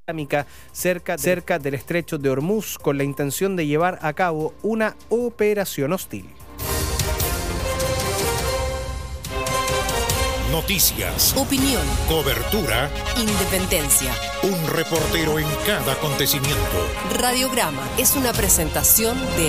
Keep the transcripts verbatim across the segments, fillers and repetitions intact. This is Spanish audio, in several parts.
cerca, cerca del estrecho de Hormuz con la intención de llevar a cabo una operación hostil. Noticias, opinión, cobertura, independencia. Un reportero en cada acontecimiento. Radiograma es una presentación de...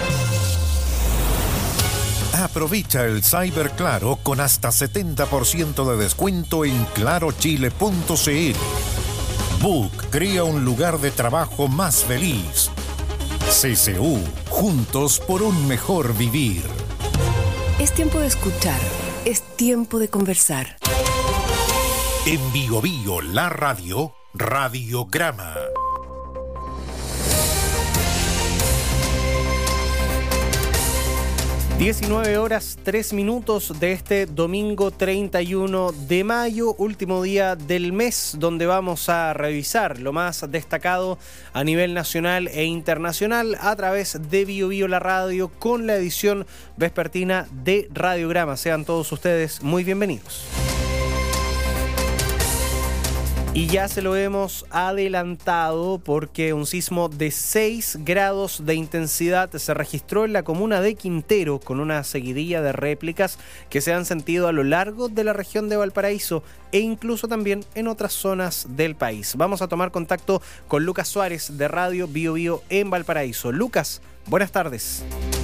Aprovecha el Cyber Claro con hasta setenta por ciento de descuento en claro chile punto c l. Book crea un lugar de trabajo más feliz. C C U, juntos por un mejor vivir. Es tiempo de escuchar, es tiempo de conversar. En Bio Bio, la radio, Radiograma. diecinueve horas, tres minutos de este domingo treinta y uno de mayo, último día del mes, donde vamos a revisar lo más destacado a nivel nacional e internacional a través de Bio Bio la radio con la edición vespertina de Radiograma. Sean todos ustedes muy bienvenidos. Y ya se lo hemos adelantado porque un sismo de seis grados de intensidad se registró en la comuna de Quintero con una seguidilla de réplicas que se han sentido a lo largo de la región de Valparaíso e incluso también en otras zonas del país. Vamos a tomar contacto con Lucas Suárez de Radio Bio Bio en Valparaíso. Lucas, buenas tardes.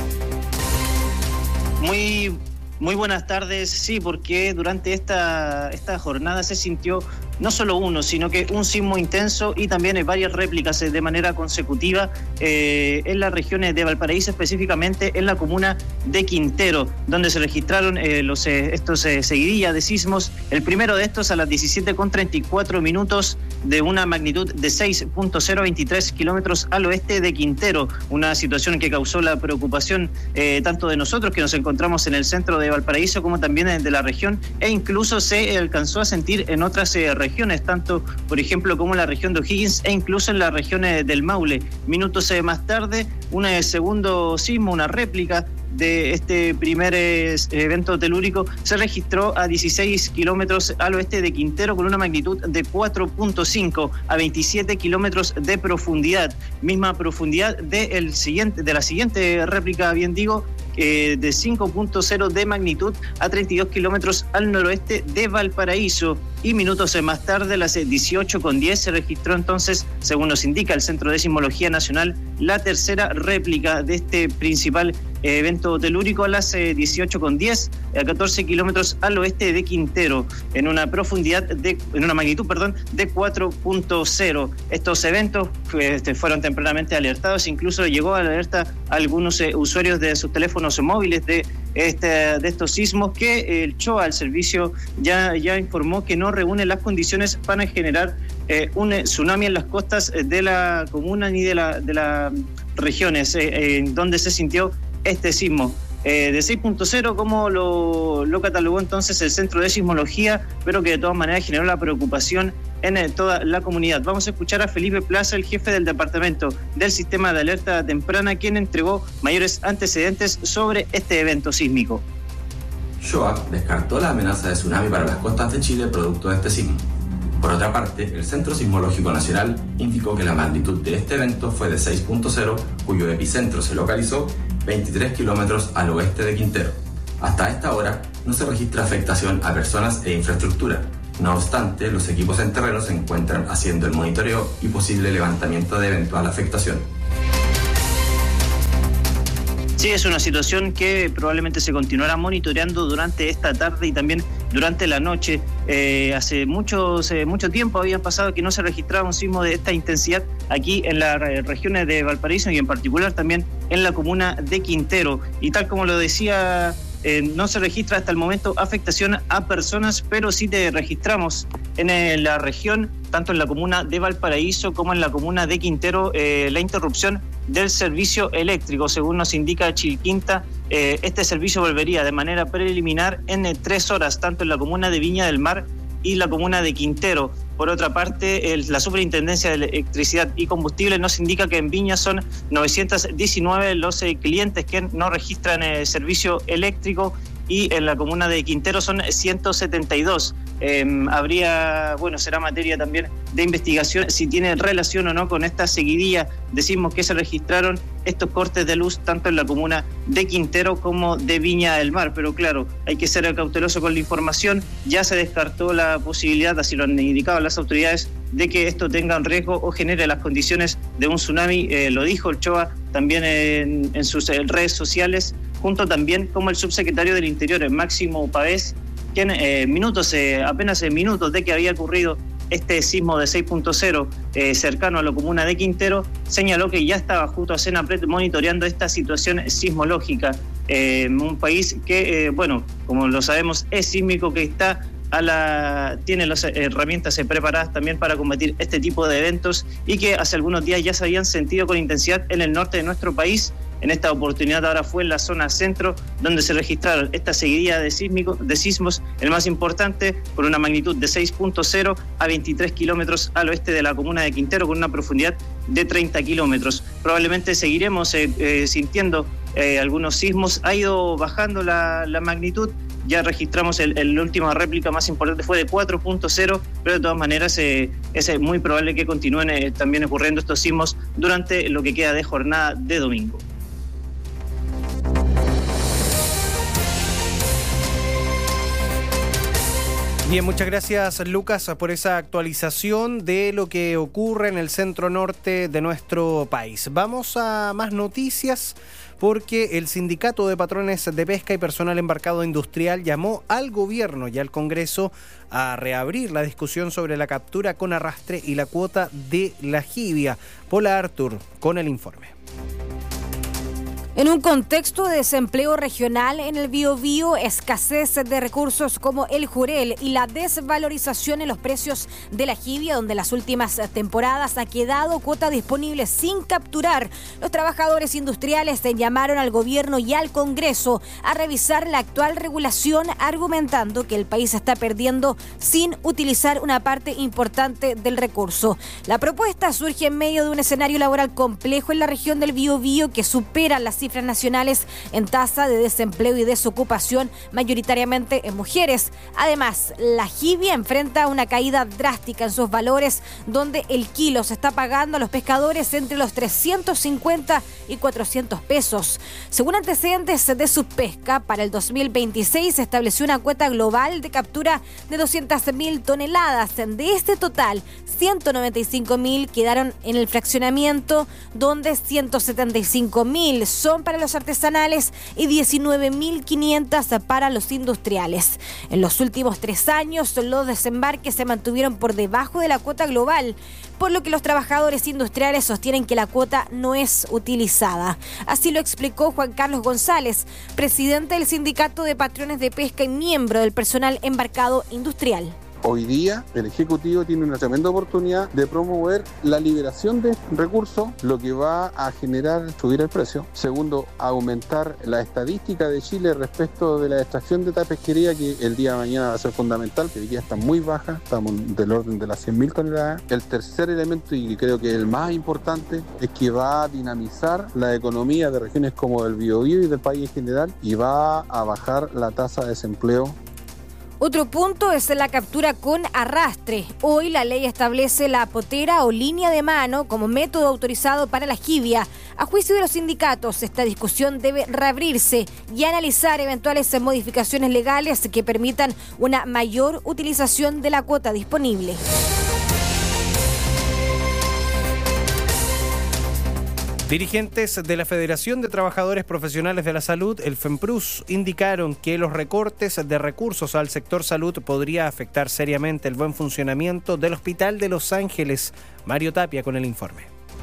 Muy, muy buenas tardes, sí, porque durante esta, esta jornada se sintió no solo uno, sino que un sismo intenso y también varias réplicas de manera consecutiva eh, en las regiones de Valparaíso, específicamente en la comuna de Quintero, donde se registraron eh, los, eh, estos eh, seguidillas de sismos. El primero de estos a las diecisiete con treinta y cuatro minutos de una magnitud de seis punto cero veintitrés kilómetros al oeste de Quintero, una situación que causó la preocupación eh, tanto de nosotros que nos encontramos en el centro de Valparaíso como también de la región, e incluso se alcanzó a sentir en otras eh, regiones regiones, tanto por ejemplo como en la región de O'Higgins e incluso en las regiones del Maule. Minutos eh, más tarde, un eh, segundo sismo, una réplica de este primer eh, evento telúrico se registró a dieciséis kilómetros al oeste de Quintero con una magnitud de cuatro punto cinco a veintisiete kilómetros de profundidad, misma profundidad de, el siguiente, de la siguiente réplica, bien digo, eh, de cinco punto cero de magnitud a treinta y dos kilómetros al noroeste de Valparaíso. Y minutos más tarde, a las dieciocho con diez, se registró entonces, según nos indica el Centro de Sismología Nacional, la tercera réplica de este principal eh, evento telúrico a las eh, dieciocho con diez, a catorce kilómetros al oeste de Quintero, en una profundidad de, en una magnitud, perdón, de cuatro punto cero. Estos eventos este, fueron tempranamente alertados, incluso llegó a alerta a algunos eh, usuarios de sus teléfonos móviles de Este, de estos sismos, que el C H O A, el servicio, ya, ya informó que no reúne las condiciones para generar eh, un tsunami en las costas de la comuna ni de, la, de las regiones eh, en donde se sintió este sismo. Eh, de seis punto cero, como lo, lo catalogó entonces el Centro de Sismología, pero que de todas maneras generó la preocupación en eh, toda la comunidad. Vamos a escuchar a Felipe Plaza, el jefe del Departamento del Sistema de Alerta Temprana, quien entregó mayores antecedentes sobre este evento sísmico. C H O A descartó la amenaza de tsunami para las costas de Chile producto de este sismo. Por otra parte, el Centro Sismológico Nacional indicó que la magnitud de este evento fue de seis punto cero, cuyo epicentro se localizó veintitrés kilómetros al oeste de Quintero. Hasta esta hora no se registra afectación a personas e infraestructura. No obstante, los equipos en terreno se encuentran haciendo el monitoreo y posible levantamiento de eventual afectación. Sí, es una situación que probablemente se continuará monitoreando durante esta tarde y también durante la noche. Eh, hace muchos, eh, mucho tiempo había pasado que no se registraba un sismo de esta intensidad aquí en las regiones de Valparaíso y en particular también en la comuna de Quintero. Y tal como lo decía, eh, no se registra hasta el momento afectación a personas, pero sí te registramos en eh, la región, tanto en la comuna de Valparaíso como en la comuna de Quintero, eh, la interrupción del servicio eléctrico. Según nos indica Chilquinta, eh, este servicio volvería de manera preliminar en eh, tres horas, tanto en la comuna de Viña del Mar y la comuna de Quintero. Por otra parte, el, la Superintendencia de Electricidad y Combustible nos indica que en Viña son novecientos diecinueve los eh, clientes que no registran el eh, servicio eléctrico y en la comuna de Quintero son ciento setenta y dos. Eh, habría, bueno, será materia también de investigación si tiene relación o no con esta seguidilla de sismos que se registraron, estos cortes de luz tanto en la comuna de Quintero como de Viña del Mar. Pero claro, hay que ser cauteloso con la información. Ya se descartó la posibilidad, así lo han indicado las autoridades, de que esto tenga un riesgo o genere las condiciones de un tsunami. Eh, lo dijo Ochoa también en, en sus en redes sociales, junto también como el subsecretario del Interior, Máximo Pavés, que en eh, minutos, eh, apenas en minutos de que había ocurrido este sismo de seis punto cero eh, cercano a la comuna de Quintero, señaló que ya estaba junto a Senapred monitoreando esta situación sismológica. Eh, un país que, eh, bueno, como lo sabemos, es sísmico, que está a la, tiene las herramientas preparadas también para combatir este tipo de eventos, y que hace algunos días ya se habían sentido con intensidad en el norte de nuestro país. En esta oportunidad ahora fue en la zona centro donde se registraron esta seguidilla de, sísmico, de sismos, el más importante con una magnitud de seis punto cero a veintitrés kilómetros al oeste de la comuna de Quintero, con una profundidad de treinta kilómetros. Probablemente seguiremos eh, eh, sintiendo eh, algunos sismos. Ha ido bajando la, la magnitud. Ya registramos el, el última réplica más importante fue de cuatro punto cero, pero de todas maneras eh, es muy probable que continúen eh, también ocurriendo estos sismos durante lo que queda de jornada de domingo. Bien, muchas gracias, Lucas, por esa actualización de lo que ocurre en el centro norte de nuestro país. Vamos a más noticias, porque el Sindicato de Patrones de Pesca y Personal Embarcado Industrial llamó al gobierno y al Congreso a reabrir la discusión sobre la captura con arrastre y la cuota de la jibia. Paula Artur con el informe. En un contexto de desempleo regional en el Biobío, escasez de recursos como el jurel y la desvalorización en los precios de la jibia, donde las últimas temporadas ha quedado cuota disponible sin capturar, los trabajadores industriales llamaron al gobierno y al Congreso a revisar la actual regulación, argumentando que el país está perdiendo sin utilizar una parte importante del recurso. La propuesta surge en medio de un escenario laboral complejo en la región del Biobío, que supera las cifras nacionales en tasa de desempleo y desocupación, mayoritariamente en mujeres. Además, la jibia enfrenta una caída drástica en sus valores, donde el kilo se está pagando a los pescadores entre los trescientos cincuenta y cuatrocientos pesos. Según antecedentes de Subpesca, para el dos mil veintiséis se estableció una cuota global de captura de doscientas mil toneladas. De este total, ciento noventa y cinco mil quedaron en el fraccionamiento, donde ciento setenta y cinco mil son para los artesanales y diecinueve mil quinientos para los industriales. En los últimos tres años, los desembarques se mantuvieron por debajo de la cuota global, por lo que los trabajadores industriales sostienen que la cuota no es utilizada. Así lo explicó Juan Carlos González, presidente del Sindicato de Patrones de Pesca y miembro del personal embarcado industrial. Hoy día el Ejecutivo tiene una tremenda oportunidad de promover la liberación de recursos, lo que va a generar subir el precio. Segundo, aumentar la estadística de Chile respecto de la extracción de esta pesquería, que el día de mañana va a ser fundamental, que hoy día está muy baja, estamos del orden de las cien mil toneladas. El tercer elemento, y creo que el más importante, es que va a dinamizar la economía de regiones como el Biobío y del país en general, y va a bajar la tasa de desempleo. Otro punto es la captura con arrastre. Hoy la ley establece la potera o línea de mano como método autorizado para la jibia. A juicio de los sindicatos, esta discusión debe reabrirse y analizar eventuales modificaciones legales que permitan una mayor utilización de la cuota disponible. Dirigentes de la Federación de Trabajadores Profesionales de la Salud, el FEMPRUS, indicaron que los recortes de recursos al sector salud podría afectar seriamente el buen funcionamiento del Hospital de Los Ángeles. Mario Tapia con el informe.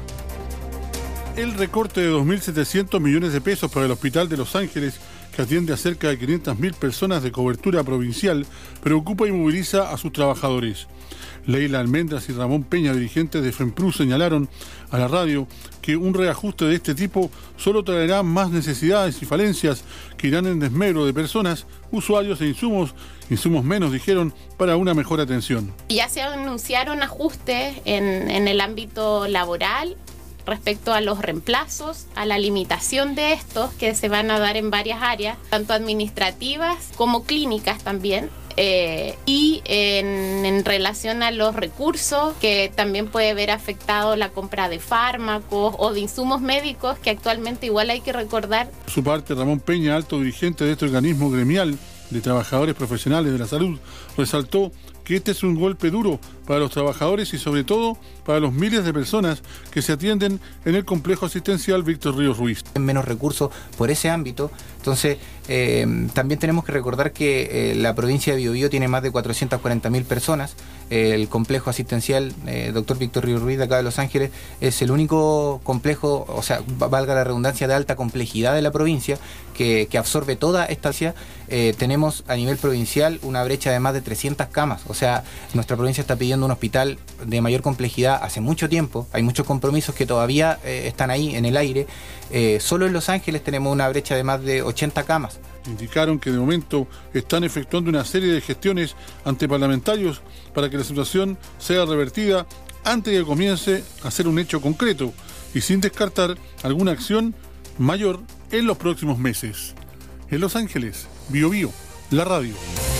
El recorte de dos mil setecientos millones de pesos para el Hospital de Los Ángeles, que atiende a cerca de quinientas mil personas de cobertura provincial, preocupa y moviliza a sus trabajadores. Leila Almendras y Ramón Peña, dirigentes de FEMPRUS, señalaron a la radio que un reajuste de este tipo solo traerá más necesidades y falencias que irán en desmedro de personas, usuarios e insumos, insumos menos, dijeron, para una mejor atención. Ya se anunciaron ajustes en, en el ámbito laboral, respecto a los reemplazos, a la limitación de estos que se van a dar en varias áreas, tanto administrativas como clínicas también. Eh, y en, en relación a los recursos, que también puede ver afectado la compra de fármacos o de insumos médicos, que actualmente igual hay que recordar. Por su parte, Ramón Peña, alto dirigente de este organismo gremial de trabajadores profesionales de la salud, resaltó que este es un golpe duro para los trabajadores y sobre todo para los miles de personas que se atienden en el complejo asistencial Víctor Ríos Ruiz. Menos recursos por ese ámbito, entonces eh, también tenemos que recordar que eh, la provincia de Biobío tiene más de cuatrocientas cuarenta mil personas. Eh, el complejo asistencial eh, doctor Víctor Ríos Ruiz de acá de Los Ángeles es el único complejo, o sea, valga la redundancia, de alta complejidad de la provincia que, que absorbe toda esta ciudad. Eh, tenemos a nivel provincial una brecha de más de trescientas camas, o sea, nuestra provincia está pidiendo un hospital de mayor complejidad hace mucho tiempo, hay muchos compromisos que todavía eh, están ahí en el aire. Eh, solo en Los Ángeles tenemos una brecha de más de ochenta camas. Indicaron que de momento están efectuando una serie de gestiones ante parlamentarios para que la situación sea revertida antes de que comience a ser un hecho concreto y sin descartar alguna acción mayor en los próximos meses. En Los Ángeles, Biobío, la radio.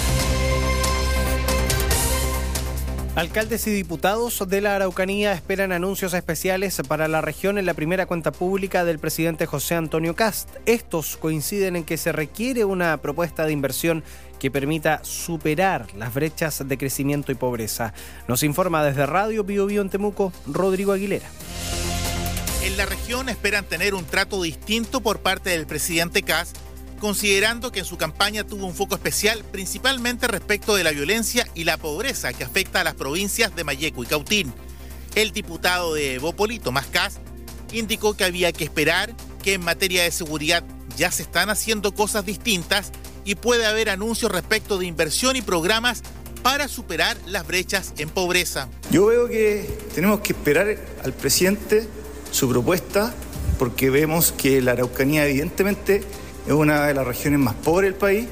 Alcaldes y diputados de la Araucanía esperan anuncios especiales para la región en la primera cuenta pública del presidente José Antonio Kast. Estos coinciden en que se requiere una propuesta de inversión que permita superar las brechas de crecimiento y pobreza. Nos informa desde Radio Biobío en Temuco, Rodrigo Aguilera. En la región esperan tener un trato distinto por parte del presidente Kast, considerando que en su campaña tuvo un foco especial principalmente respecto de la violencia y la pobreza que afecta a las provincias de Malleco y Cautín. El diputado de Evópoli, Tomás Kast, indicó que había que esperar, que en materia de seguridad ya se están haciendo cosas distintas y puede haber anuncios respecto de inversión y programas para superar las brechas en pobreza. Yo veo que tenemos que esperar al presidente su propuesta, porque vemos que la Araucanía evidentemente es una de las regiones más pobres del país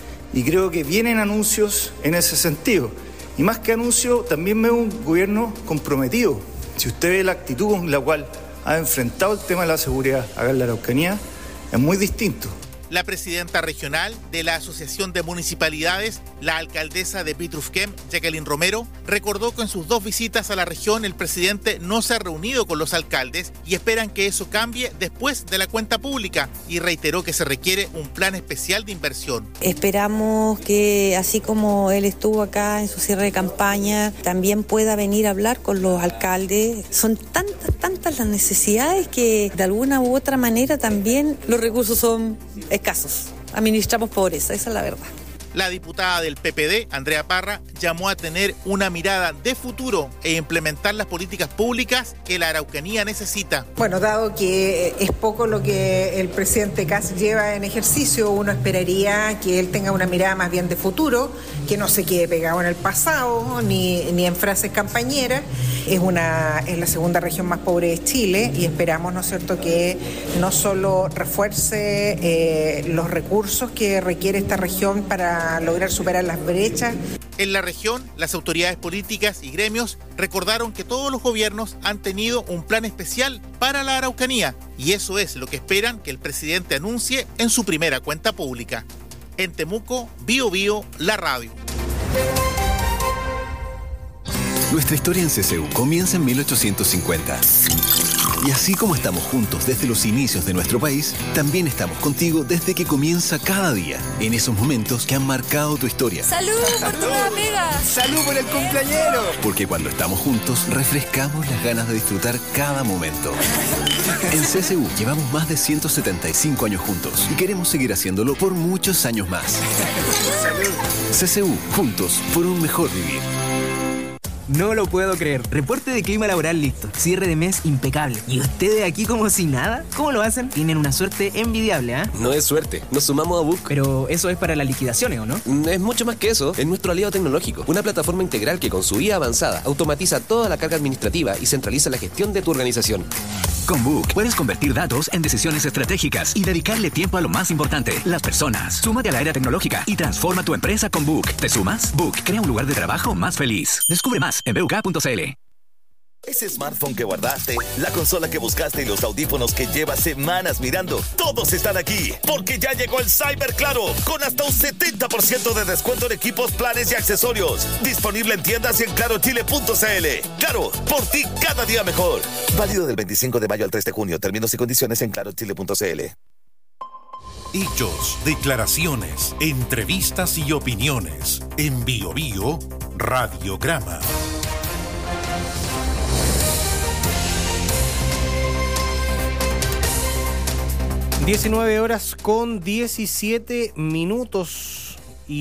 y creo que vienen anuncios en ese sentido. Y más que anuncios, también veo un gobierno comprometido. Si usted ve la actitud con la cual ha enfrentado el tema de la seguridad acá en la Araucanía, es muy distinto. La presidenta regional de la Asociación de Municipalidades, la alcaldesa de Pitrufquén, Jacqueline Romero, recordó que en sus dos visitas a la región el presidente no se ha reunido con los alcaldes y esperan que eso cambie después de la cuenta pública, y reiteró que se requiere un plan especial de inversión. Esperamos que así como él estuvo acá en su cierre de campaña, también pueda venir a hablar con los alcaldes. Son tantas, tantas las necesidades que de alguna u otra manera también los recursos son escasos. Administramos pobreza, esa es la verdad. La diputada del P P D, Andrea Parra, llamó a tener una mirada de futuro e implementar las políticas públicas que la Araucanía necesita. Bueno, dado que es poco lo que el presidente Kast lleva en ejercicio, uno esperaría que él tenga una mirada más bien de futuro, que no se quede pegado en el pasado ni, ni en frases campañeras. Es, una, es la segunda región más pobre de Chile y esperamos, ¿no es cierto?, que no solo refuerce eh, los recursos que requiere esta región para lograr superar las brechas. En la región, las autoridades políticas y gremios recordaron que todos los gobiernos han tenido un plan especial para la Araucanía y eso es lo que esperan que el presidente anuncie en su primera cuenta pública. En Temuco, Biobío, la radio. Nuestra historia en C C U comienza en mil ochocientos cincuenta. Y así como estamos juntos desde los inicios de nuestro país, también estamos contigo desde que comienza cada día, en esos momentos que han marcado tu historia. ¡Salud por tu nueva pega! ¡Salud por el cumpleañero! Porque cuando estamos juntos, refrescamos las ganas de disfrutar cada momento. En C C U llevamos más de ciento setenta y cinco años juntos y queremos seguir haciéndolo por muchos años más. ¡Salud! C C U, juntos por un mejor vivir. No lo puedo creer. Reporte de clima laboral listo. Cierre de mes impecable. ¿Y ustedes aquí como si nada? ¿Cómo lo hacen? Tienen una suerte envidiable, ¿ah? ¿eh? No es suerte. Nos sumamos a Book. Pero eso es para las liquidaciones, ¿o no? Es mucho más que eso. Es nuestro aliado tecnológico. Una plataforma integral que con su I A avanzada automatiza toda la carga administrativa y centraliza la gestión de tu organización. Con Book puedes convertir datos en decisiones estratégicas y dedicarle tiempo a lo más importante, las personas. Súmate a la era tecnológica y transforma tu empresa con Book. ¿Te sumas? Book crea un lugar de trabajo más feliz. Descubre más en b u k punto c l. Ese smartphone que guardaste, la consola que buscaste y los audífonos que llevas semanas mirando, todos están aquí, porque ya llegó el Cyber Claro, con hasta un setenta por ciento de descuento en equipos, planes y accesorios. Disponible en tiendas y en claro chile punto c l. Claro, por ti cada día mejor. Válido del veinticinco de mayo al tres de junio. Términos y condiciones en claro chile punto c l. Hechos, declaraciones, entrevistas y opiniones. En Bio Bio, Radiograma. diecinueve horas con diecisiete minutos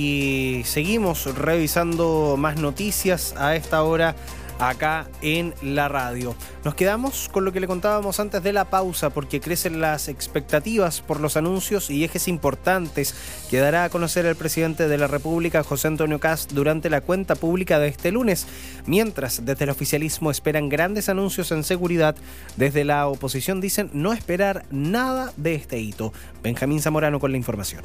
y seguimos revisando más noticias a esta hora acá en la radio. Nos quedamos con lo que le contábamos antes de la pausa, porque crecen las expectativas por los anuncios y ejes importantes que dará a conocer el presidente de la República, José Antonio Kast, durante la cuenta pública de este lunes. Mientras, desde el oficialismo esperan grandes anuncios en seguridad, desde la oposición dicen no esperar nada de este hito. Benjamín Zamorano con la información.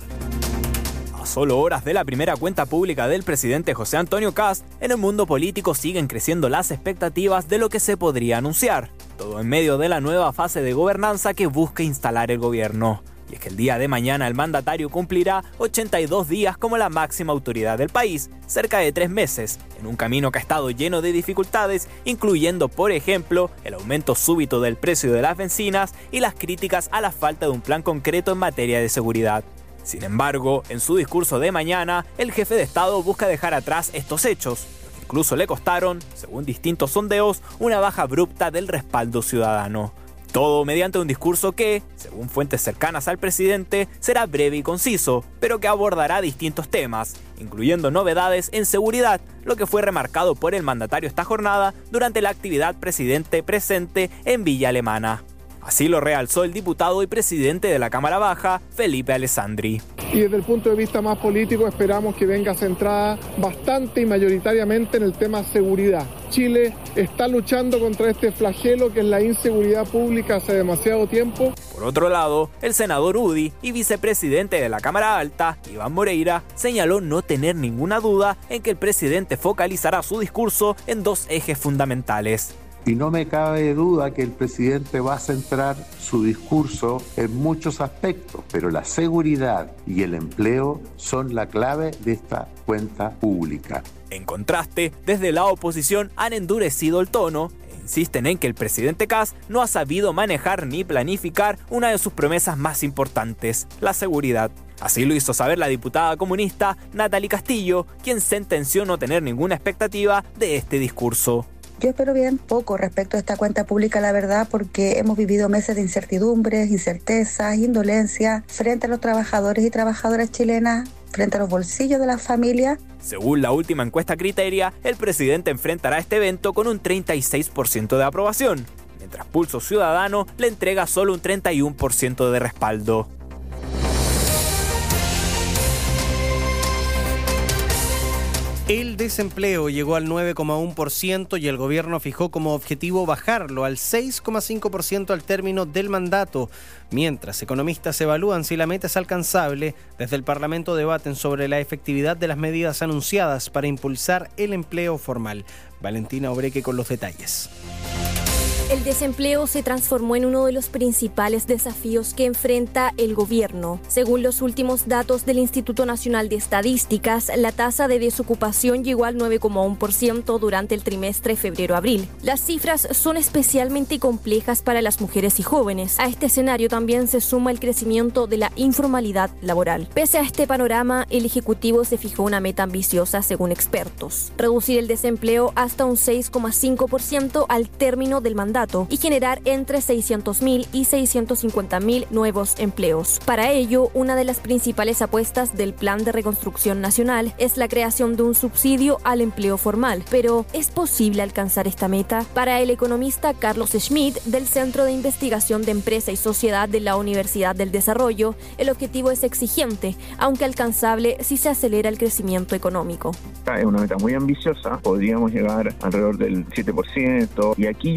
Solo horas de la primera cuenta pública del presidente José Antonio Kast, en el mundo político siguen creciendo las expectativas de lo que se podría anunciar. Todo en medio de la nueva fase de gobernanza que busca instalar el gobierno. Y es que el día de mañana el mandatario cumplirá ochenta y dos días como la máxima autoridad del país, cerca de tres meses, en un camino que ha estado lleno de dificultades, incluyendo, por ejemplo, el aumento súbito del precio de las bencinas y las críticas a la falta de un plan concreto en materia de seguridad. Sin embargo, en su discurso de mañana, el jefe de Estado busca dejar atrás estos hechos, que incluso le costaron, según distintos sondeos, una baja abrupta del respaldo ciudadano. Todo mediante un discurso que, según fuentes cercanas al presidente, será breve y conciso, pero que abordará distintos temas, incluyendo novedades en seguridad, lo que fue remarcado por el mandatario esta jornada durante la actividad presidente presente en Villa Alemana. Así lo realzó el diputado y presidente de la Cámara Baja, Felipe Alessandri. Y desde el punto de vista más político esperamos que venga centrada bastante y mayoritariamente en el tema seguridad. Chile está luchando contra este flagelo que es la inseguridad pública hace demasiado tiempo. Por otro lado, el senador UDI y vicepresidente de la Cámara Alta, Iván Moreira, señaló no tener ninguna duda en que el presidente focalizará su discurso en dos ejes fundamentales. Y no me cabe duda que el presidente va a centrar su discurso en muchos aspectos, pero la seguridad y el empleo son la clave de esta cuenta pública. En contraste, desde la oposición han endurecido el tono e insisten en que el presidente Kast no ha sabido manejar ni planificar una de sus promesas más importantes, la seguridad. Así lo hizo saber la diputada comunista Natalie Castillo, quien sentenció no tener ninguna expectativa de este discurso. Yo espero bien poco respecto a esta cuenta pública, la verdad, porque hemos vivido meses de incertidumbres, incertezas, indolencia frente a los trabajadores y trabajadoras chilenas, frente a los bolsillos de las familias. Según la última encuesta Criteria, el presidente enfrentará este evento con un treinta y seis por ciento de aprobación, mientras Pulso Ciudadano le entrega solo un treinta y uno por ciento de respaldo. El desempleo llegó al nueve coma uno por ciento y el gobierno fijó como objetivo bajarlo al seis coma cinco por ciento al término del mandato. Mientras economistas evalúan si la meta es alcanzable, desde el Parlamento debaten sobre la efectividad de las medidas anunciadas para impulsar el empleo formal. Valentina Obreque con los detalles. El desempleo se transformó en uno de los principales desafíos que enfrenta el gobierno. Según los últimos datos del Instituto Nacional de Estadísticas, la tasa de desocupación llegó al nueve coma uno por ciento durante el trimestre febrero-abril. Las cifras son especialmente complejas para las mujeres y jóvenes. A este escenario también se suma el crecimiento de la informalidad laboral. Pese a este panorama, el Ejecutivo se fijó una meta ambiciosa según expertos: reducir el desempleo hasta un seis coma cinco por ciento al término del mandato y generar entre seiscientos mil y seiscientos cincuenta mil nuevos empleos. Para ello, una de las principales apuestas del Plan de Reconstrucción Nacional es la creación de un subsidio al empleo formal. Pero, ¿es posible alcanzar esta meta? Para el economista Carlos Schmidt, del Centro de Investigación de Empresa y Sociedad de la Universidad del Desarrollo, el objetivo es exigente, aunque alcanzable si se acelera el crecimiento económico. Es una meta muy ambiciosa, podríamos llegar alrededor del siete por ciento, y aquí yo creo que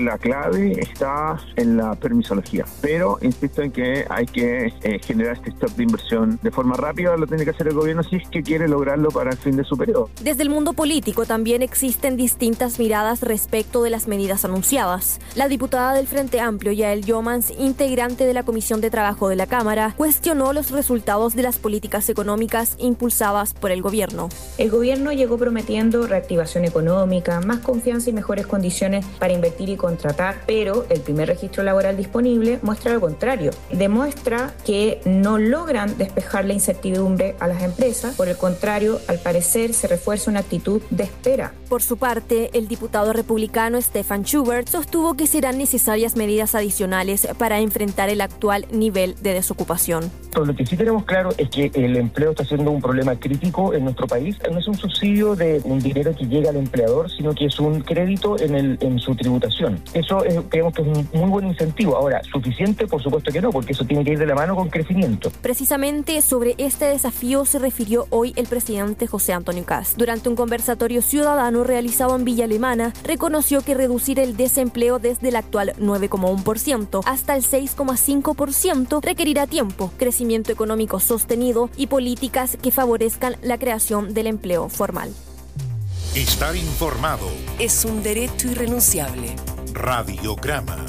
la clave está en la permisología, pero insisto en que hay que eh, generar este stop de inversión de forma rápida, lo tiene que hacer el gobierno si es que quiere lograrlo para el fin de su periodo. Desde el mundo político también existen distintas miradas respecto de las medidas anunciadas. La diputada del Frente Amplio, Yael Yomans, integrante de la Comisión de Trabajo de la Cámara, cuestionó los resultados de las políticas económicas impulsadas por el gobierno. El gobierno llegó prometiendo reactivación económica, más confianza y mejores condiciones para invertir y contratar, pero el primer registro laboral disponible muestra lo contrario. Demuestra que no logran despejar la incertidumbre a las empresas, por el contrario, al parecer se refuerza una actitud de espera. Por su parte, el diputado republicano Stefan Schubert sostuvo que serán necesarias medidas adicionales para enfrentar el actual nivel de desocupación. Lo que sí tenemos claro es que el empleo está siendo un problema crítico en nuestro país. No es un subsidio de un dinero que llega al empleador, sino que es un crédito en, el, en su tributación. Eso es, creemos que es un muy buen incentivo. Ahora, ¿suficiente? Por supuesto que no, porque eso tiene que ir de la mano con crecimiento. Precisamente sobre este desafío se refirió hoy el presidente José Antonio Kast. Durante un conversatorio ciudadano realizado en Villa Alemana, reconoció que reducir el desempleo desde el actual nueve coma uno por ciento hasta el seis coma cinco por ciento requerirá tiempo, crecimiento económico sostenido y políticas que favorezcan la creación del empleo formal. Estar informado es un derecho irrenunciable. Radiograma.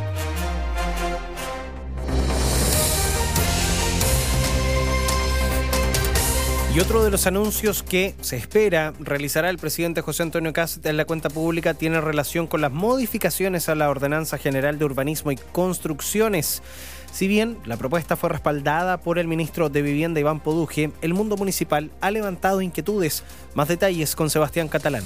Y otro de los anuncios que se espera realizará el presidente José Antonio Kast en la cuenta pública tiene relación con las modificaciones a la Ordenanza General de Urbanismo y Construcciones. Si bien la propuesta fue respaldada por el ministro de Vivienda Iván Poduje, el mundo municipal ha levantado inquietudes. Más detalles con Sebastián Catalán.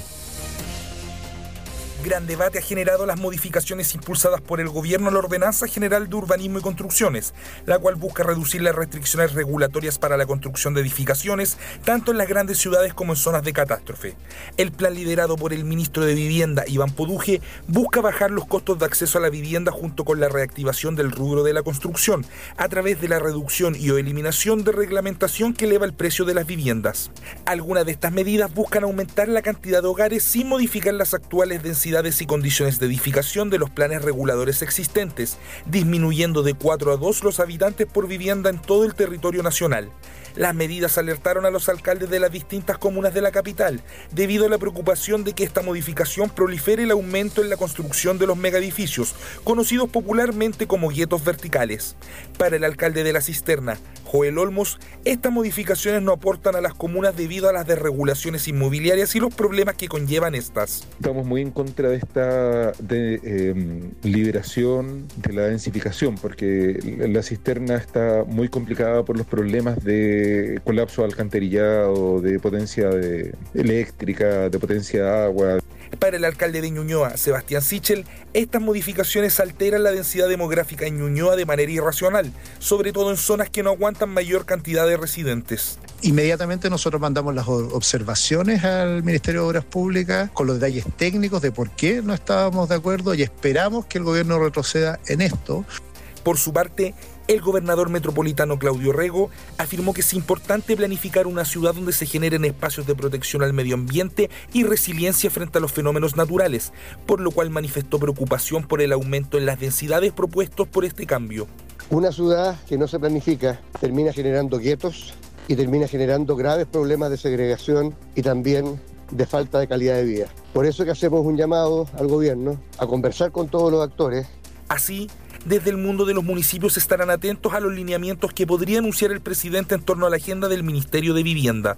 Gran debate ha generado las modificaciones impulsadas por el gobierno a la Ordenanza General de Urbanismo y Construcciones, la cual busca reducir las restricciones regulatorias para la construcción de edificaciones, tanto en las grandes ciudades como en zonas de catástrofe. El plan liderado por el ministro de Vivienda, Iván Poduje, busca bajar los costos de acceso a la vivienda junto con la reactivación del rubro de la construcción, a través de la reducción y o eliminación de reglamentación que eleva el precio de las viviendas. Algunas de estas medidas buscan aumentar la cantidad de hogares sin modificar las actuales densidades y condiciones de edificación de los planes reguladores existentes, disminuyendo de cuatro a dos los habitantes por vivienda en todo el territorio nacional. Las medidas alertaron a los alcaldes de las distintas comunas de la capital, debido a la preocupación de que esta modificación prolifere el aumento en la construcción de los megaedificios, conocidos popularmente como guetos verticales. Para el alcalde de La Cisterna, Joel Olmos, estas modificaciones no aportan a las comunas debido a las desregulaciones inmobiliarias y los problemas que conllevan estas. Estamos muy en contra de esta de, eh, liberación de la densificación, porque La Cisterna está muy complicada por los problemas de colapso de alcantarillado, de potencia de eléctrica, de potencia de agua. Para el alcalde de Ñuñoa, Sebastián Sichel, estas modificaciones alteran la densidad demográfica en Ñuñoa de manera irracional, sobre todo en zonas que no aguantan mayor cantidad de residentes. Inmediatamente nosotros mandamos las observaciones al Ministerio de Obras Públicas con los detalles técnicos de por qué no estábamos de acuerdo y esperamos que el gobierno retroceda en esto. Por su parte, el gobernador metropolitano Claudio Rego afirmó que es importante planificar una ciudad donde se generen espacios de protección al medio ambiente y resiliencia frente a los fenómenos naturales, por lo cual manifestó preocupación por el aumento en las densidades propuestos por este cambio. Una ciudad que no se planifica termina generando guetos y termina generando graves problemas de segregación y también de falta de calidad de vida. Por eso que hacemos un llamado al gobierno a conversar con todos los actores. Así, desde el mundo de los municipios estarán atentos a los lineamientos que podría anunciar el presidente en torno a la agenda del Ministerio de Vivienda.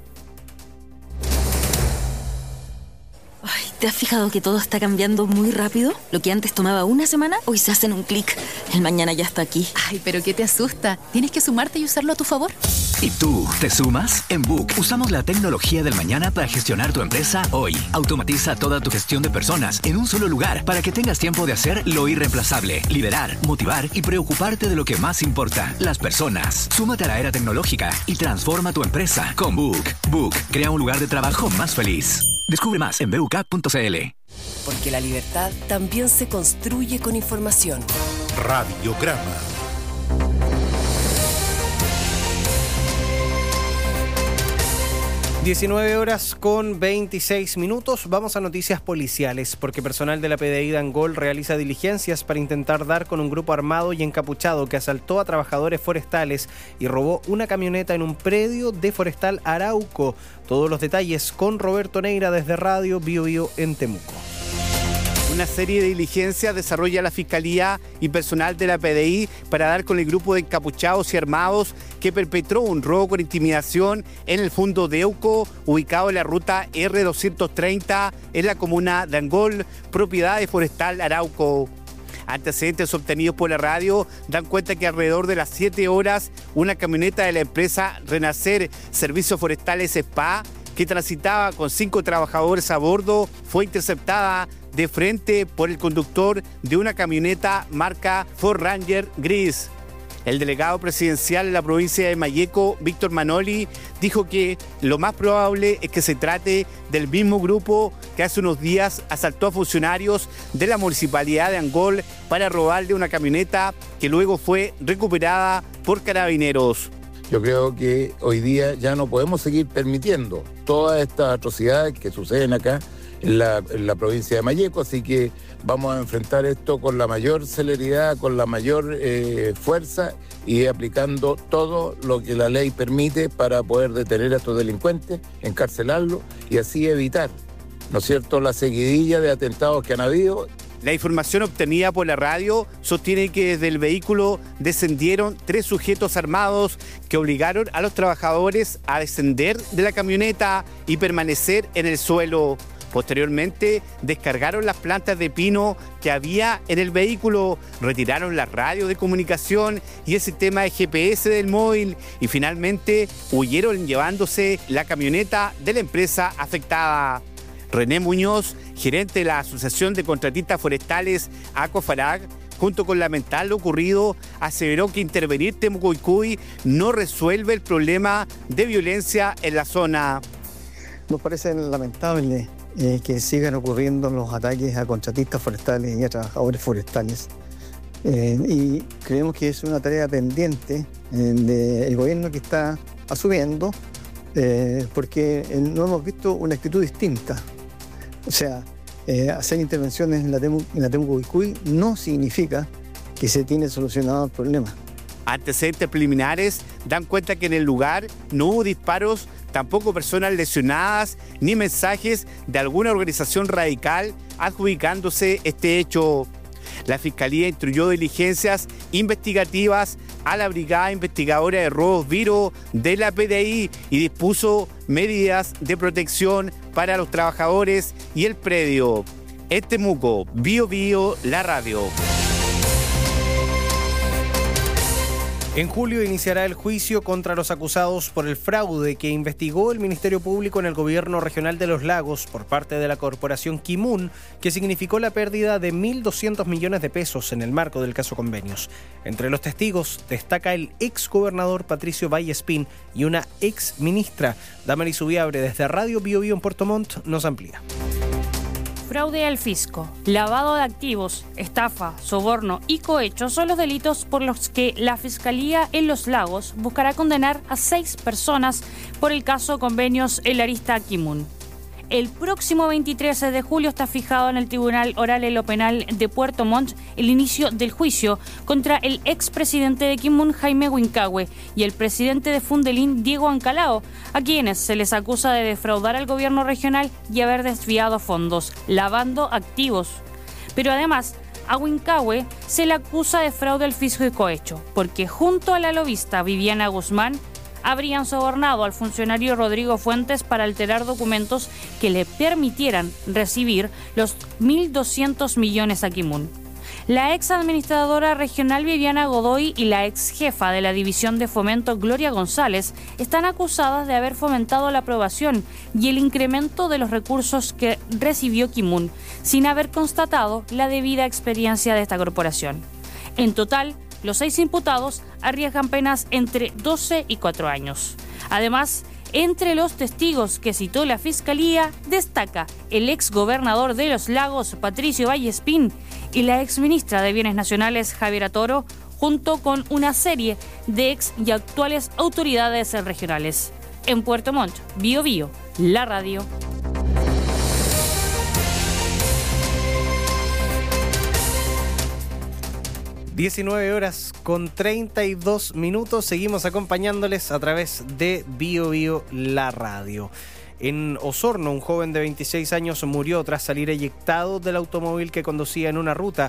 Ay, ¿te has fijado que todo está cambiando muy rápido? Lo que antes tomaba una semana, hoy se hace en un clic. El mañana ya está aquí. Ay, pero ¿qué te asusta? Tienes que sumarte y usarlo a tu favor. ¿Y tú, te sumas? En Book usamos la tecnología del mañana para gestionar tu empresa hoy. Automatiza toda tu gestión de personas en un solo lugar para que tengas tiempo de hacer lo irreemplazable, liderar, motivar y preocuparte de lo que más importa, las personas. Súmate a la era tecnológica y transforma tu empresa con Book. Book crea un lugar de trabajo más feliz. Descubre más en b u k punto c l. Porque la libertad también se construye con información. Radiograma. diecinueve horas con veintiséis minutos. Vamos a noticias policiales, porque personal de la P D I de Angol realiza diligencias para intentar dar con un grupo armado y encapuchado que asaltó a trabajadores forestales y robó una camioneta en un predio de Forestal Arauco. Todos los detalles con Roberto Neira desde Radio Bio Bio en Temuco. Una serie de diligencias desarrolla la Fiscalía y personal de la P D I para dar con el grupo de encapuchados y armados que perpetró un robo con intimidación en el Fundo de Euco, ubicado en la ruta R doscientos treinta en la comuna de Angol, propiedad de Forestal Arauco. Antecedentes obtenidos por la radio dan cuenta que alrededor de las siete horas una camioneta de la empresa Renacer Servicios Forestales S P A, que transitaba con cinco trabajadores a bordo, fue interceptada de frente por el conductor de una camioneta marca Ford Ranger gris. El delegado presidencial en la provincia de Malleco, Víctor Manoli, dijo que lo más probable es que se trate del mismo grupo que hace unos días asaltó a funcionarios de la municipalidad de Angol para robarle una camioneta que luego fue recuperada por carabineros. Yo creo que hoy día ya no podemos seguir permitiendo todas estas atrocidades que suceden acá en la, en la provincia de Malleco, así que vamos a enfrentar esto con la mayor celeridad, con la mayor eh, fuerza y aplicando todo lo que la ley permite para poder detener a estos delincuentes, encarcelarlos y así evitar, ¿no es cierto?, la seguidilla de atentados que han habido. La información obtenida por la radio sostiene que desde el vehículo descendieron tres sujetos armados que obligaron a los trabajadores a descender de la camioneta y permanecer en el suelo. Posteriormente, descargaron las plantas de pino que había en el vehículo, retiraron las radios de comunicación y el sistema de G P S del móvil y finalmente huyeron llevándose la camioneta de la empresa afectada. René Muñoz, gerente de la Asociación de Contratistas Forestales ACOFARAG, junto con lamentar lo ocurrido, aseveró que intervenir Temuco-Icuy no resuelve el problema de violencia en la zona. Nos parece lamentable eh, que sigan ocurriendo los ataques a contratistas forestales y a trabajadores forestales. Eh, y creemos que es una tarea pendiente eh, del gobierno que está asumiendo, eh, porque eh, no hemos visto una actitud distinta. O sea, eh, hacer intervenciones en la, Temu, en la Temuco-Icuy no significa que se tiene solucionado el problema. Antecedentes preliminares dan cuenta que en el lugar no hubo disparos, tampoco personas lesionadas, ni mensajes de alguna organización radical adjudicándose este hecho. La Fiscalía instruyó diligencias investigativas a la Brigada Investigadora de Robos Viro de la P D I y dispuso medidas de protección para los trabajadores y el predio. En Temuco, Bio Bio, la radio. En julio iniciará el juicio contra los acusados por el fraude que investigó el Ministerio Público en el Gobierno Regional de Los Lagos por parte de la Corporación Kimun, que significó la pérdida de mil doscientos millones de pesos en el marco del caso Convenios. Entre los testigos destaca el ex gobernador Patricio Vallespín y una ex ministra. Damaris Ubiabre desde Radio Bio Bio en Puerto Montt nos amplía. Fraude al fisco, lavado de activos, estafa, soborno y cohecho son los delitos por los que la Fiscalía en Los Lagos buscará condenar a seis personas por el caso Convenios El Arista Kimun. El próximo veintitrés de julio está fijado en el Tribunal Oral en lo Penal de Puerto Montt el inicio del juicio contra el expresidente de Kimun, Jaime Huincahue, y el presidente de Fundelín, Diego Ancalao, a quienes se les acusa de defraudar al gobierno regional y haber desviado fondos, lavando activos. Pero además, a Huincahue se le acusa de fraude al fisco y cohecho, porque junto a la lobista Viviana Guzmán, habrían sobornado al funcionario Rodrigo Fuentes para alterar documentos que le permitieran recibir los mil doscientos millones a Kimun. La ex administradora regional Viviana Godoy y la ex jefa de la División de Fomento Gloria González están acusadas de haber fomentado la aprobación y el incremento de los recursos que recibió Kimun, sin haber constatado la debida experiencia de esta corporación. En total, los seis imputados arriesgan penas entre doce y cuatro años. Además, entre los testigos que citó la Fiscalía, destaca el ex gobernador de Los Lagos, Patricio Vallespín, y la ex ministra de Bienes Nacionales, Javiera Toro, junto con una serie de ex y actuales autoridades regionales. En Puerto Montt, Bio Bio, la radio. diecinueve horas con treinta y dos minutos. Seguimos acompañándoles a través de Bio Bio, la radio. En Osorno, un joven de veintiséis años murió tras salir eyectado del automóvil que conducía en una ruta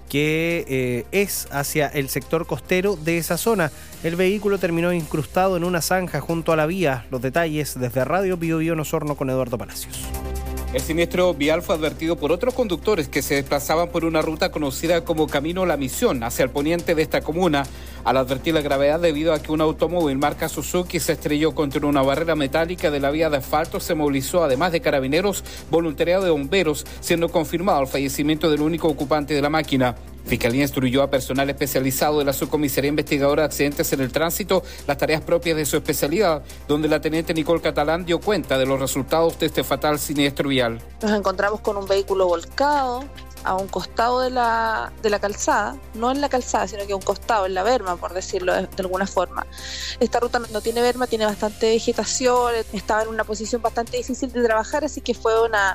que eh, es hacia el sector costero de esa zona. El vehículo terminó incrustado en una zanja junto a la vía. Los detalles desde Radio Bio Bio en Osorno con Eduardo Palacios. El siniestro vial fue advertido por otros conductores que se desplazaban por una ruta conocida como Camino La Misión, hacia el poniente de esta comuna, al advertir la gravedad debido a que un automóvil marca Suzuki se estrelló contra una barrera metálica de la vía de asfalto. Se movilizó, además de carabineros, voluntariado de bomberos, siendo confirmado el fallecimiento del único ocupante de la máquina. Fiscalía instruyó a personal especializado de la Subcomisaría Investigadora de Accidentes en el Tránsito las tareas propias de su especialidad, donde la teniente Nicole Catalán dio cuenta de los resultados de este fatal siniestro vial. Nos encontramos con un vehículo volcado a un costado de la, de la calzada, no en la calzada, sino que a un costado, en la berma, por decirlo de, de alguna forma. Esta ruta no, no tiene berma, tiene bastante vegetación, estaba en una posición bastante difícil de trabajar, así que fue una...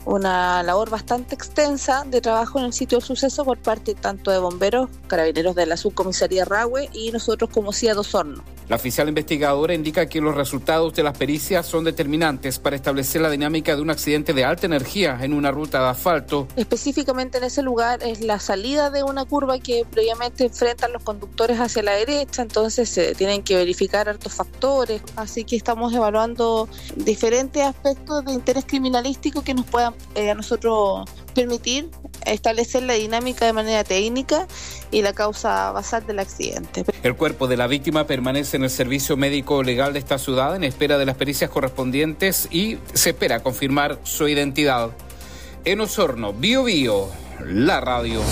una labor bastante extensa de trabajo en el sitio del suceso por parte tanto de bomberos, carabineros de la subcomisaría Rahue y nosotros como C I A de Osorno. La oficial investigadora indica que los resultados de las pericias son determinantes para establecer la dinámica de un accidente de alta energía en una ruta de asfalto. Específicamente en ese lugar es la salida de una curva que previamente enfrentan los conductores hacia la derecha, entonces se tienen que verificar hartos factores, así que estamos evaluando diferentes aspectos de interés criminalístico que nos puedan eh, a nosotros permitir establecer la dinámica de manera técnica y la causa basal del accidente. El cuerpo de la víctima permanece en el servicio médico legal de esta ciudad en espera de las pericias correspondientes y se espera confirmar su identidad. En Osorno, Bio Bio, la radio.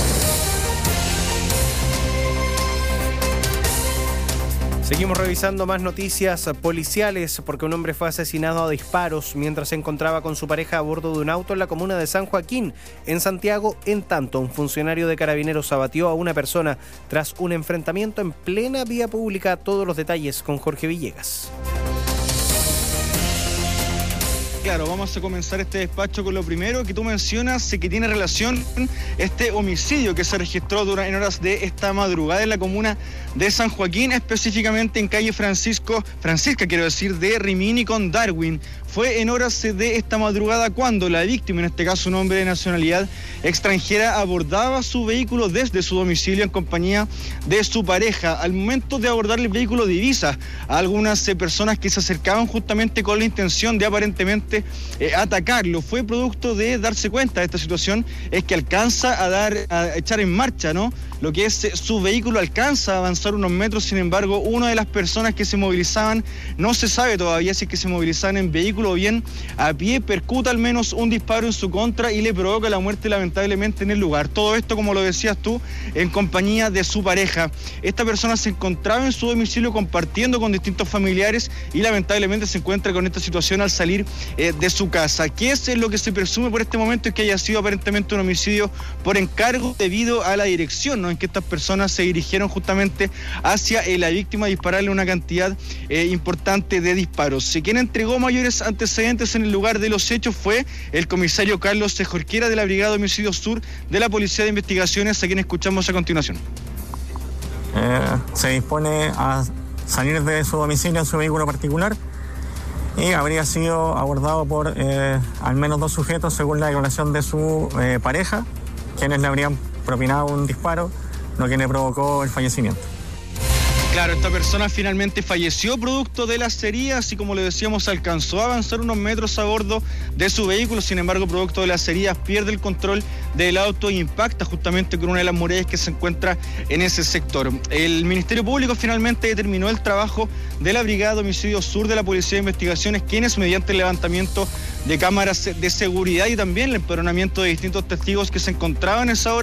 Seguimos revisando más noticias policiales porque un hombre fue asesinado a disparos mientras se encontraba con su pareja a bordo de un auto en la comuna de San Joaquín, en Santiago. En tanto, un funcionario de Carabineros abatió a una persona tras un enfrentamiento en plena vía pública. Todos los detalles con Jorge Villegas. Claro, vamos a comenzar este despacho con lo primero que tú mencionas, que tiene relación con este homicidio que se registró durante en horas de esta madrugada en la comuna de San Joaquín, específicamente en calle Francisco, Francisca, quiero decir, de Rimini con Darwin. Fue en horas de esta madrugada cuando la víctima, en este caso un hombre de nacionalidad extranjera, abordaba su vehículo desde su domicilio en compañía de su pareja. Al momento de abordar el vehículo divisa a algunas eh, personas que se acercaban justamente con la intención de aparentemente eh, atacarlo. Fue producto de darse cuenta de esta situación, es que alcanza a dar, a echar en marcha, ¿no? Lo que es eh, su vehículo, alcanza a avanzar unos metros. Sin embargo, una de las personas que se movilizaban, no se sabe todavía si es que se movilizaban en vehículo o bien a pie, percuta al menos un disparo en su contra y le provoca la muerte lamentablemente en el lugar. Todo esto, como lo decías tú, en compañía de su pareja. Esta persona se encontraba en su domicilio compartiendo con distintos familiares y lamentablemente se encuentra con esta situación al salir eh, de su casa. ¿Qué es lo que se presume por este momento? Es que haya sido aparentemente un homicidio por encargo debido a la dirección, ¿no?, en que estas personas se dirigieron justamente hacia eh, la víctima a dispararle una cantidad eh, importante de disparos. Quien entregó mayores antecedentes en el lugar de los hechos fue el comisario Carlos Jorquera de la Brigada de Homicidios Sur de la Policía de Investigaciones, a quien escuchamos a continuación. Eh, se dispone a salir de su domicilio en su vehículo particular y habría sido abordado por eh, al menos dos sujetos, según la declaración de su eh, pareja, quienes le habrían propinado un disparo, lo que le provocó el fallecimiento. Claro, esta persona finalmente falleció producto de las heridas y, como le decíamos, alcanzó a avanzar unos metros a bordo de su vehículo. Sin embargo, producto de las heridas, pierde el control del auto e impacta justamente con una de las murallas que se encuentra en ese sector. El Ministerio Público finalmente determinó el trabajo de la Brigada de Homicidios Sur de la Policía de Investigaciones, quienes, mediante el levantamiento de cámaras de seguridad y también el empadronamiento de distintos testigos que se encontraban a esa hora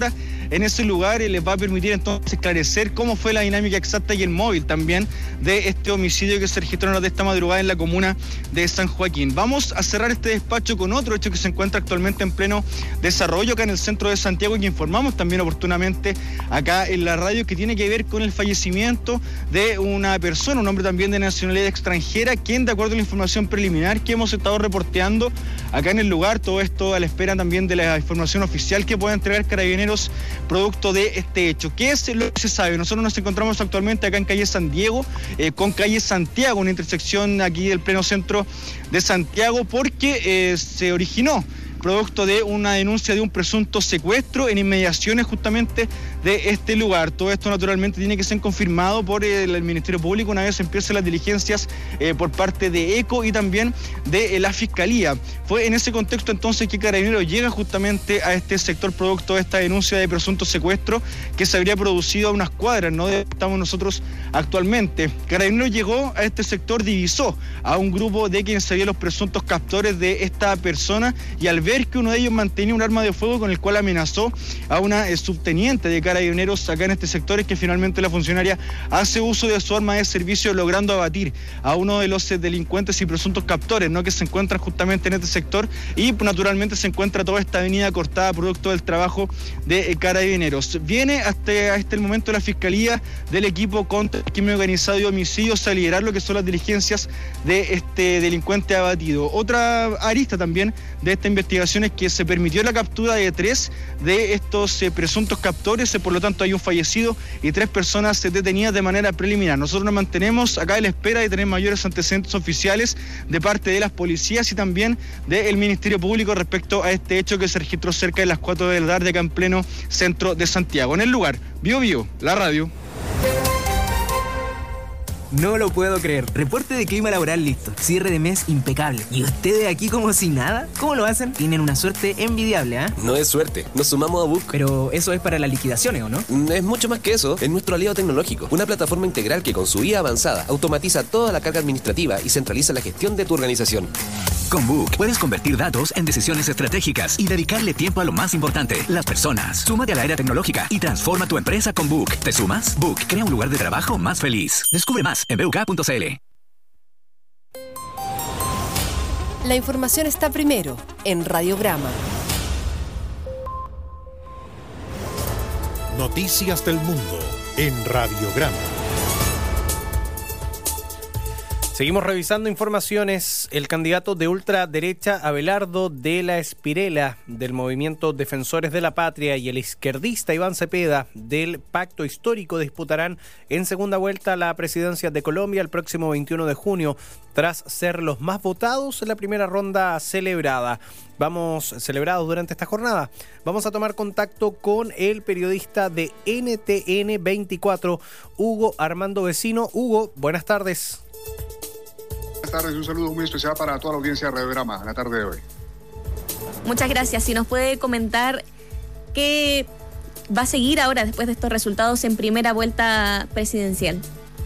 en ese lugar y les va a permitir entonces esclarecer cómo fue la dinámica exacta y el móvil también de este homicidio que se registró de esta madrugada en la comuna de San Joaquín. Vamos a cerrar este despacho con otro hecho que se encuentra actualmente en pleno desarrollo acá en el centro de Santiago y que informamos también oportunamente acá en la radio, que tiene que ver con el fallecimiento de una persona, un hombre también de nacionalidad extranjera, quien de acuerdo a la información preliminar que hemos estado reporteando acá en el lugar, todo esto a la espera también de la información oficial que pueda entregar Carabineros producto de este hecho. ¿Qué es lo que se sabe? Nosotros nos encontramos actualmente acá en calle San Diego eh, con calle Santiago, una intersección aquí del pleno centro de Santiago, porque eh, se originó producto de una denuncia de un presunto secuestro en inmediaciones justamente de este lugar. Todo esto naturalmente tiene que ser confirmado por el, el Ministerio Público una vez empiecen las diligencias eh, por parte de ECO y también de eh, la Fiscalía. Fue en ese contexto entonces que Carabineros llega justamente a este sector producto de esta denuncia de presunto secuestro que se habría producido a unas cuadras, ¿no? De estamos nosotros actualmente. Carabineros llegó a este sector, divisó a un grupo de quienes serían los presuntos captores de esta persona y al ver que uno de ellos mantenía un arma de fuego con el cual amenazó a una eh, subteniente de Carabineros acá en este sector, es que finalmente la funcionaria hace uso de su arma de servicio logrando abatir a uno de los eh, delincuentes y presuntos captores, ¿no? Que se encuentran justamente en este sector y naturalmente se encuentra toda esta avenida cortada producto del trabajo de eh, Carabineros. Viene hasta, hasta el momento la Fiscalía del equipo contra el crimen organizado y homicidios a liderar lo que son las diligencias de este delincuente abatido. Otra arista también de esta investigación es que se permitió la captura de tres de estos eh, presuntos captores, eh, por lo tanto hay un fallecido y tres personas eh, detenidas de manera preliminar. Nosotros nos mantenemos acá a la espera de tener mayores antecedentes oficiales de parte de las policías y también del Ministerio Público respecto a este hecho que se registró cerca de las cuatro de la tarde acá en pleno centro de Santiago. En el lugar, Bio Bio, la radio. No lo puedo creer. Reporte de clima laboral listo. Cierre de mes impecable. ¿Y ustedes aquí como si nada? ¿Cómo lo hacen? Tienen una suerte envidiable, ¿ah? ¿eh? No es suerte. Nos sumamos a Book. Pero eso es para las liquidaciones, ¿o no? Es mucho más que eso. Es nuestro aliado tecnológico. Una plataforma integral que con su I A avanzada automatiza toda la carga administrativa y centraliza la gestión de tu organización. Con Book puedes convertir datos en decisiones estratégicas y dedicarle tiempo a lo más importante, las personas. Súmate a la era tecnológica y transforma tu empresa con Book. ¿Te sumas? Book crea un lugar de trabajo más feliz. Descubre más en b u k punto c l. La información está primero en Radiograma. Noticias del mundo en Radiograma. Seguimos revisando informaciones. El candidato de ultraderecha Abelardo de la Espirela del movimiento Defensores de la Patria y el izquierdista Iván Cepeda del Pacto Histórico disputarán en segunda vuelta la presidencia de Colombia el próximo veintiuno de junio, tras ser los más votados en la primera ronda celebrada. Vamos, celebrados durante esta jornada. Vamos a tomar contacto con el periodista de N T N veinticuatro, Hugo Armando Vecino. Hugo, buenas tardes. Buenas tardes, un saludo muy especial para toda la audiencia de Radiograma en la tarde de hoy. Muchas gracias. Si nos puede comentar qué va a seguir ahora después de estos resultados en primera vuelta presidencial.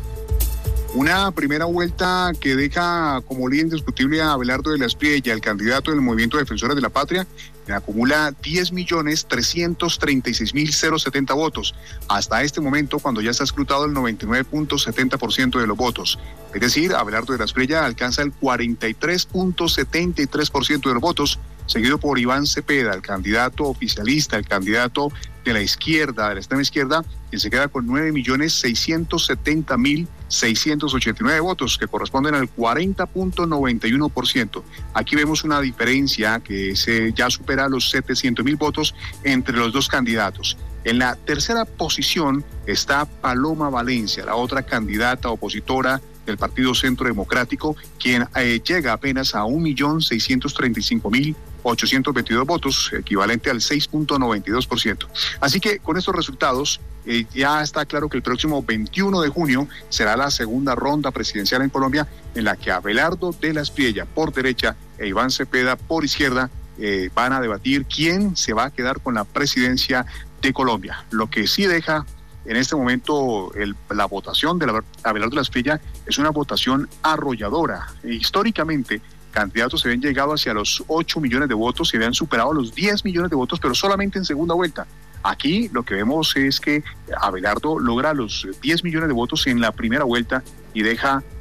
Una primera vuelta que deja como líder indiscutible a Abelardo de la Espriella, el candidato del Movimiento Defensores de la Patria, que acumula diez millones trescientos treinta y seis mil setenta votos. Hasta este momento, cuando ya se ha escrutado el noventa y nueve punto setenta por ciento de los votos. Es decir, Abelardo de la Espriella alcanza el cuarenta y tres punto setenta y tres por ciento de los votos, seguido por Iván Cepeda, el candidato oficialista, el candidato de la izquierda, de la extrema izquierda, quien se queda con nueve millones seiscientos setenta mil seiscientos ochenta y nueve votos, que corresponden al cuarenta punto noventa y uno por ciento. Aquí vemos una diferencia que se ya supera los setecientos mil votos entre los dos candidatos. En la tercera posición está Paloma Valencia, la otra candidata opositora del Partido Centro Democrático, quien eh, llega apenas a un millón seiscientos treinta y cinco mil ochocientos veintidós votos, equivalente al seis punto noventa y dos por ciento. Así que con estos resultados eh, ya está claro que el próximo veintiuno de junio será la segunda ronda presidencial en Colombia, en la que Abelardo de la Espriella por derecha e Iván Cepeda por izquierda eh, van a debatir quién se va a quedar con la presidencia de Colombia. Lo que sí deja en este momento el, la votación de la, Abelardo de la Espriella es una votación arrolladora. E, históricamente, candidatos se habían llegado hacia los ocho millones de votos, se habían superado los diez millones de votos, pero solamente en segunda vuelta. Aquí lo que vemos es que Abelardo logra los diez millones de votos en la primera vuelta y deja